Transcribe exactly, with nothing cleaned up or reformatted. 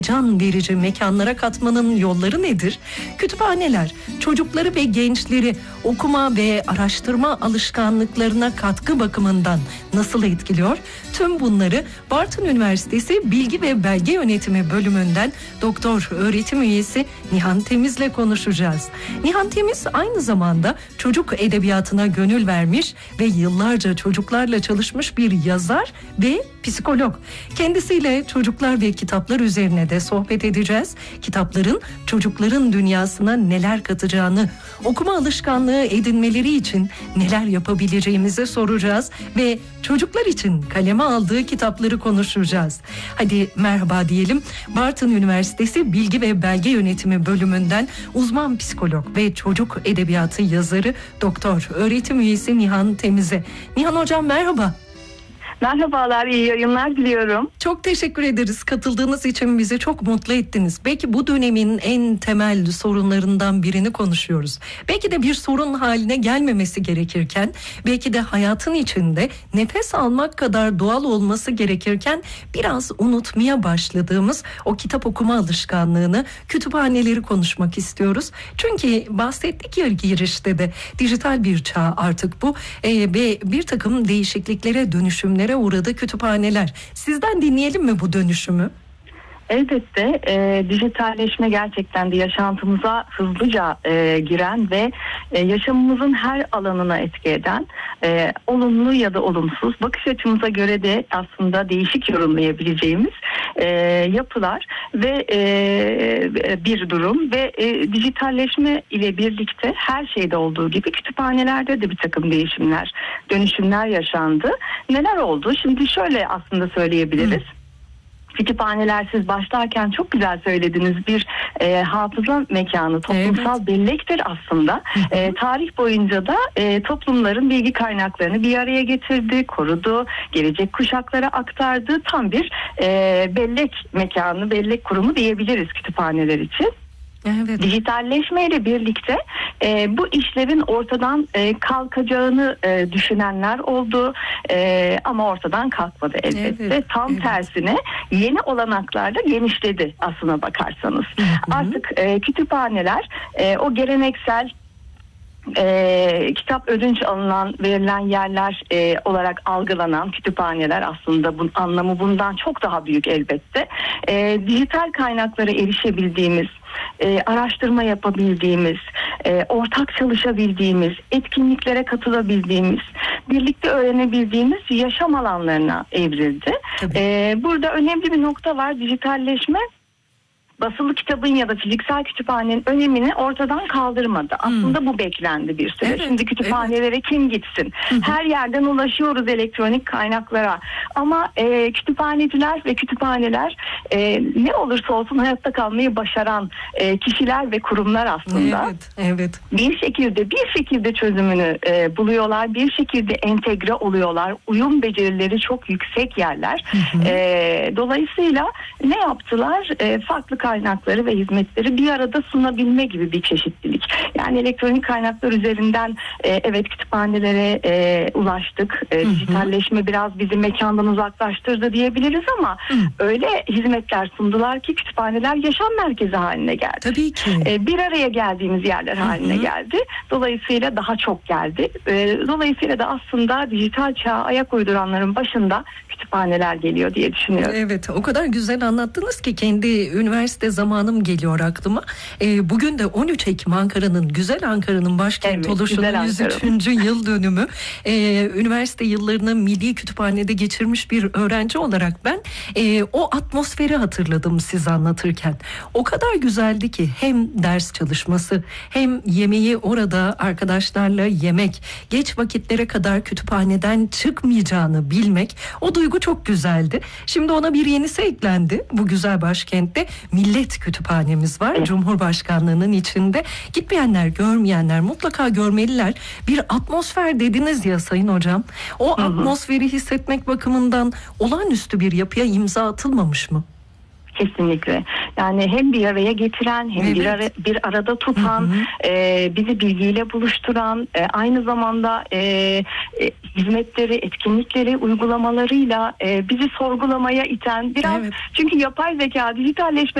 can verici mekanlara katmanın yolları nedir? Kütüphaneler çocukları ve gençleri okuma ve araştırma alışkanlıklarına katkı bakımından nasıl etkiliyor? Tüm bunları Bartın Üniversitesi Bilgi ve Belge Yönetimi bölümünden doktor öğretim üyesi Nihan Temiz'le konuşacağız. Nihan Temiz aynı zamanda çocuk edebiyatına gönül vermiş ve yıllarca çocuklarla çalışmış bir yazar ve psikolog. Kendisiyle çocuklar ve kitaplar üzerine de sohbet edeceğiz. Kitapların çocukların dünyasına neler katacağını, okuma alışkanlığı edinmeleri için neler yapabileceğimizi soracağız ve çocuklar için kaleme aldığı kitapları konuşacağız. Hadi merhaba diyelim. Bartın Üniversitesi Bilgi ve Belge Yönetimi bölümünden uzman psikolog ve çocuk edebiyatı yazarı doktor öğretim üyesi Nihan Temiz'e. Nihan hocam merhaba. Merhabalar, iyi yayınlar diliyorum. Çok teşekkür ederiz. Katıldığınız için bizi çok mutlu ettiniz. Belki bu dönemin en temel sorunlarından birini konuşuyoruz. Belki de bir sorun haline gelmemesi gerekirken, belki de hayatın içinde nefes almak kadar doğal olması gerekirken biraz unutmaya başladığımız o kitap okuma alışkanlığını, kütüphaneleri konuşmak istiyoruz. Çünkü bahsettik ya girişte de dijital bir çağ artık bu ee, ve bir takım değişikliklere, dönüşümlere uğradı kütüphaneler. Sizden dinleyelim mi bu dönüşümü? Elbette e, dijitalleşme gerçekten de yaşantımıza hızlıca e, giren ve e, yaşamımızın her alanına etki eden e, olumlu ya da olumsuz, bakış açımıza göre de aslında değişik yorumlayabileceğimiz e, yapılar ve e, bir durum ve e, dijitalleşme ile birlikte her şeyde olduğu gibi kütüphanelerde de bir takım değişimler, dönüşümler yaşandı. Neler oldu? Şimdi şöyle aslında söyleyebiliriz. Hı. Kütüphaneler, siz başlarken çok güzel söylediniz, bir e, hafıza mekanı, toplumsal evet. bellektir aslında. E, tarih boyunca da e, toplumların bilgi kaynaklarını bir araya getirdi, korudu, gelecek kuşaklara aktardı. Tam bir e, bellek mekanı, bellek kurumu diyebiliriz kütüphaneler için. Evet. Dijitalleşmeyle birlikte e, bu işlerin ortadan e, kalkacağını e, düşünenler oldu e, ama ortadan kalkmadı elbette. Evet. Tam evet. tersine yeni olanaklarla genişledi aslına bakarsanız. Hı hı. Artık e, kütüphaneler e, o geleneksel E, kitap ödünç alınan, verilen yerler e, olarak algılanan kütüphaneler, aslında bunun anlamı bundan çok daha büyük elbette. E, dijital kaynaklara erişebildiğimiz, e, araştırma yapabildiğimiz, e, ortak çalışabildiğimiz, etkinliklere katılabildiğimiz, birlikte öğrenebildiğimiz yaşam alanlarına evrildi. E, burada önemli bir nokta var: dijitalleşme basılı kitabın ya da fiziksel kütüphanenin önemini ortadan kaldırmadı. Aslında hmm. bu beklendi bir süre. Evet, Şimdi kütüphanelere evet. kim gitsin? Her yerden ulaşıyoruz elektronik kaynaklara. Ama e, kütüphaneciler ve kütüphaneler e, ne olursa olsun hayatta kalmayı başaran e, kişiler ve kurumlar aslında. Evet, evet. Bir şekilde bir şekilde çözümünü e, buluyorlar. Bir şekilde entegre oluyorlar. Uyum becerileri çok yüksek yerler. E, dolayısıyla ne yaptılar? E, farklı kaynakları ve hizmetleri bir arada sunabilme gibi bir çeşitlilik. Yani elektronik kaynaklar üzerinden e, evet kütüphanelere e, ulaştık. E, dijitalleşme biraz bizi mekandan uzaklaştırdı diyebiliriz ama hı. öyle hizmetler sundular ki kütüphaneler yaşam merkezi haline geldi. Tabii ki. E, bir araya geldiğimiz yerler hı hı. haline geldi. Dolayısıyla daha çok geldi. E, dolayısıyla da aslında dijital çağa ayak uyduranların başında kütüphaneler geliyor diye düşünüyorum. Evet, o kadar güzel anlattınız ki kendi üniversite zamanım geliyor aklıma. Ee, bugün de on üç Ekim Ankara'nın, güzel Ankara'nın başkent evet, oluşunun yüz üçüncü yıl dönümü. Ee, üniversite yıllarını Milli Kütüphane'de geçirmiş bir öğrenci olarak ben e, o atmosferi hatırladım siz anlatırken. O kadar güzeldi ki hem ders çalışması hem yemeği orada arkadaşlarla yemek, geç vakitlere kadar kütüphaneden çıkmayacağını bilmek, o duygu çok güzeldi. Şimdi ona bir yenisi eklendi bu güzel başkentte. Millet Kütüphanemiz var. Evet. Cumhurbaşkanlığının içinde. Gitmeyenler, görmeyenler mutlaka görmeliler. Bir atmosfer dediniz ya Sayın Hocam. O hı hı. atmosferi hissetmek bakımından olağanüstü bir yapıya imza atılmamış mı? Kesinlikle. Yani hem bir araya getiren hem Evet. bir, ara, bir arada tutan, Hı hı. e, bizi bilgiyle buluşturan, e, aynı zamanda e, e, hizmetleri, etkinlikleri, uygulamalarıyla e, bizi sorgulamaya iten biraz, Evet. çünkü yapay zeka, dijitalleşme